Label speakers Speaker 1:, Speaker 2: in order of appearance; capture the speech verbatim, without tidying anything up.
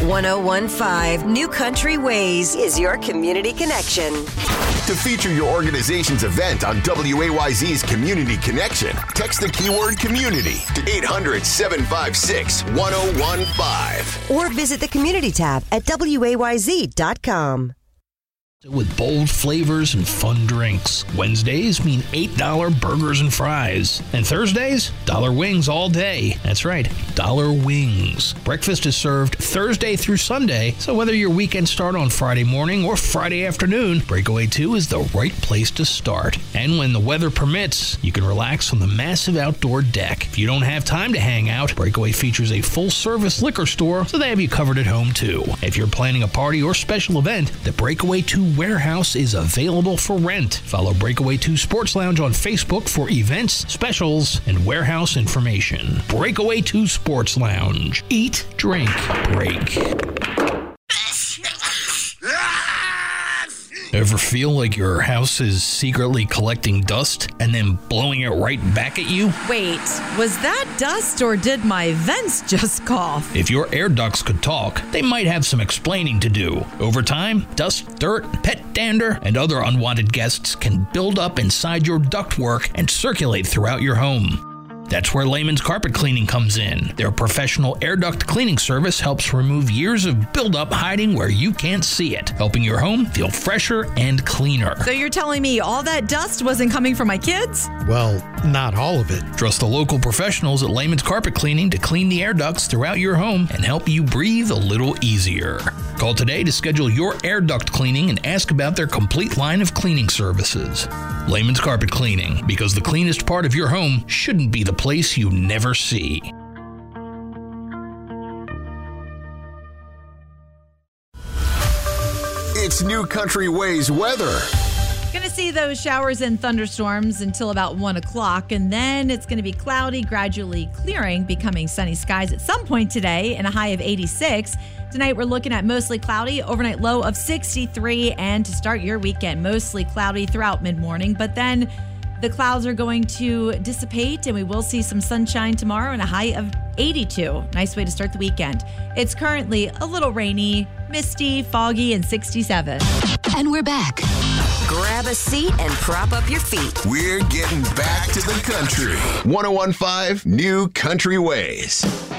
Speaker 1: one oh one five New Country Ways is your community connection.
Speaker 2: To feature your organization's event on W A Y Z's Community Connection, text the keyword community to eight hundred, seven five six, one oh one five.
Speaker 1: Or visit the community tab at W A Y Z dot com.
Speaker 3: With bold flavors and fun drinks. Wednesdays mean eight dollar burgers and fries. And Thursdays, dollar wings all day. That's right, dollar wings. Breakfast is served Thursday through Sunday, so whether your weekend start on Friday morning or Friday afternoon, Breakaway two is the right place to start. And when the weather permits, you can relax on the massive outdoor deck. If you don't have time to hang out, Breakaway features a full-service liquor store, so they have you covered at home too. If you're planning a party or special event, the Breakaway two Warehouse is available for rent. Follow Breakaway two Sports Lounge on Facebook for events, specials, and warehouse information. Breakaway two Sports Lounge. Eat, drink, break. Ever feel like your house is secretly collecting dust and then blowing it right back at you?
Speaker 4: Wait, was that dust or did my vents just cough?
Speaker 3: If your air ducts could talk, they might have some explaining to do. Over time, dust, dirt, pet dander, and other unwanted guests can build up inside your ductwork and circulate throughout your home. That's where Lehman's Carpet Cleaning comes in. Their professional air duct cleaning service helps remove years of buildup hiding where you can't see it, helping your home feel fresher and cleaner.
Speaker 4: So you're telling me all that dust wasn't coming from my kids?
Speaker 5: Well, not all of it.
Speaker 3: Trust the local professionals at Lehman's Carpet Cleaning to clean the air ducts throughout your home and help you breathe a little easier. Call today to schedule your air duct cleaning and ask about their complete line of cleaning services. Lehman's Carpet Cleaning, because the cleanest part of your home shouldn't be the place you never see.
Speaker 2: It's New Country Ways weather.
Speaker 4: Going to see those showers and thunderstorms until about one o'clock, and then it's going to be cloudy, gradually clearing, becoming sunny skies at some point today, and a high of eighty-six. Tonight, we're looking at mostly cloudy, overnight low of sixty-three, and to start your weekend, mostly cloudy throughout mid-morning, but then the clouds are going to dissipate, and we will see some sunshine tomorrow and a high of eighty-two. Nice way to start the weekend. It's currently a little rainy, misty, foggy, and sixty-seven.
Speaker 6: And we're back.
Speaker 1: Grab a seat and prop up your feet.
Speaker 2: We're getting back to the country. one oh one five New Country Ways.